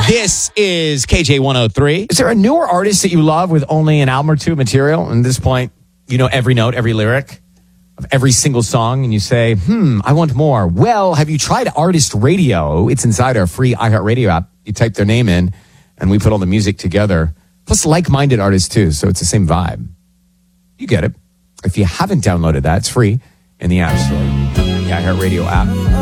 This is KJ 103. Is there a newer artist that you love with only an album or two of material? And at this point, you know every note, every lyric of every single song, and you say, I want more. Well, have you tried Artist Radio? It's inside our free iHeartRadio app. You type their name in, and we put all the music together. Plus like-minded artists, too, so it's the same vibe. You get it. If you haven't downloaded that, it's free in the App Store, the iHeartRadio app.